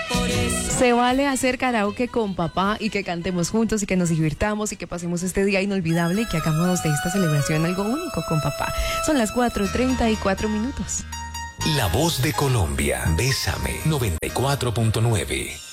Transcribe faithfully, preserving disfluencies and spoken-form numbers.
Se vale hacer karaoke con papá y que cantemos juntos y que nos divirtamos y que pasemos este día inolvidable y que hagamos de esta celebración algo único con papá. Son las cuatro treinta y cuatro minutos. La voz de Colombia, Bésame noventa y cuatro punto nueve.